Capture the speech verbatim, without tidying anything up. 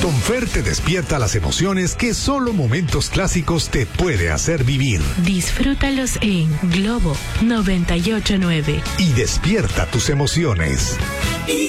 Confer te despierta las emociones que solo Momentos Clásicos te puede hacer vivir. Disfrútalos en Globo noventa y ocho punto nueve. Y despierta tus emociones.